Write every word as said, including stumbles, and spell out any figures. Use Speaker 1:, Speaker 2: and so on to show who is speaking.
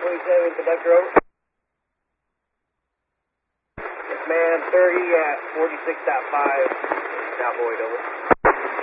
Speaker 1: twenty-seven, conductor, over. Yes, ma'am, thirty at forty-six point five, now void, over.